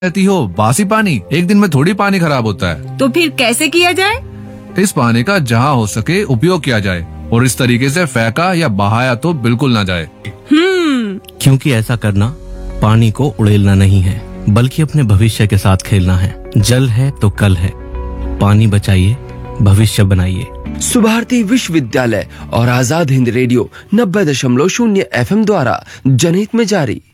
रहती हो बासी पानी, एक दिन में थोड़ी पानी खराब होता है। तो फिर कैसे किया जाए? इस पानी का जहाँ हो सके उपयोग किया जाए और इस तरीके से फेंका या बहाया तो बिल्कुल ना जाए। क्योंकि ऐसा करना पानी को उड़ेलना नहीं है, बल्कि अपने भविष्य के साथ खेलना है। जल है तो कल है, पानी बचाइए, भविष्य बनाइए। सुभारती विश्वविद्यालय और आजाद हिंद रेडियो 90.0 FM द्वारा जनहित में जारी।